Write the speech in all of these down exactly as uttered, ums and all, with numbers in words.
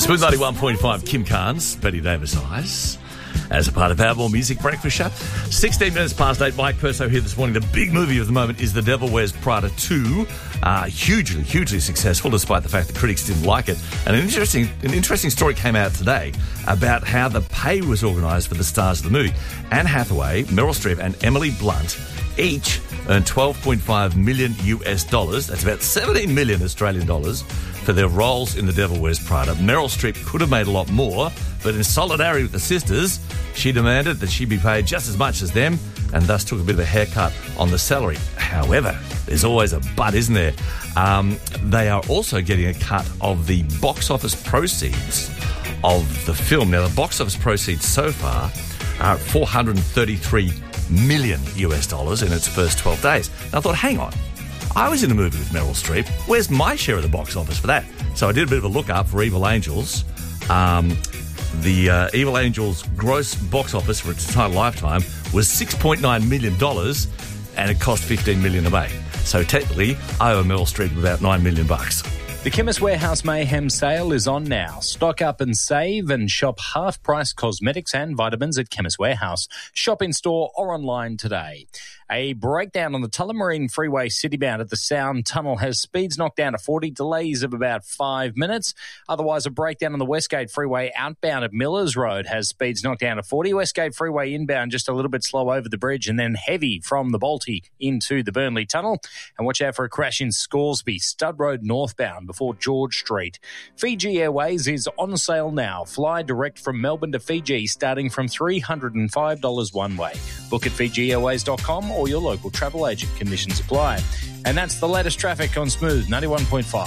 Smooth ninety-one point five, Kim Carnes, Betty Davis Eyes, as a part of our More Music Breakfast Show. sixteen minutes past eight, Mike Perso here this morning. The big movie of the moment is The Devil Wears Prada two. Uh, hugely, hugely successful, despite the fact that critics didn't like it. And an interesting, an interesting story came out today about how the pay was organised for the stars of the movie. Anne Hathaway, Meryl Streep and Emily Blunt each earned twelve point five million U S dollars. That's about seventeen million Australian dollars for their roles in The Devil Wears Prada. Meryl Streep could have made a lot more, but in solidarity with the sisters, she demanded that she be paid just as much as them and thus took a bit of a haircut on the salary. However, there's always a but, isn't there? Um, they are also getting a cut of the box office proceeds of the film. Now, the box office proceeds so far are four hundred thirty-three million U S dollars in its first twelve days. And I thought, hang on, I was in a movie with Meryl Streep. Where's my share of the box office for that? So I did a bit of a look up for Evil Angels. Um, the uh, Evil Angels gross box office for its entire lifetime was six point nine million dollars and it cost fifteen million dollars to make. So technically, I owe Meryl Streep about nine million bucks. The Chemist Warehouse Mayhem sale is on now. Stock up and save and shop half-price cosmetics and vitamins at Chemist Warehouse. Shop in store or online today. A breakdown on the Tullamarine Freeway citybound at the Sound Tunnel has speeds knocked down to forty, delays of about five minutes. Otherwise, a breakdown on the Westgate Freeway outbound at Millers Road has speeds knocked down to forty. Westgate Freeway inbound just a little bit slow over the bridge and then heavy from the Balti into the Burnley Tunnel. And watch out for a crash in Scoresby, Stud Road northbound before George Street. Fiji Airways is on sale now. Fly direct from Melbourne to Fiji starting from three hundred five dollars one way. Book at fiji airways dot com or your local travel agent. Conditions apply. And that's the latest traffic on Smooth ninety-one point five.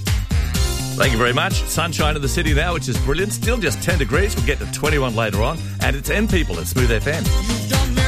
Thank you very much. Sunshine in the city now, which is brilliant. Still just ten degrees. We'll get to twenty-one later on. And it's M People at Smooth F M.